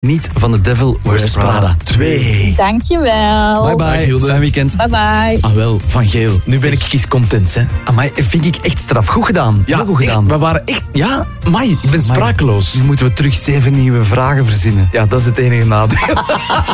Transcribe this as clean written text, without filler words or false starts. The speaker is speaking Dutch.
Niet van The Devil Wears Prada 2. Dankjewel. Bye bye, Hilde. fijn weekend. Bye bye. Ah wel, Van Geel. Nu ben ik eens content, hè. Amai, vind ik echt straf. Goed gedaan. Heel goed gedaan. Echt, we waren echt... Ja, Mai, ik ben sprakeloos. Nu moeten we terug 7 nieuwe vragen verzinnen. Ja, dat is het enige nadeel.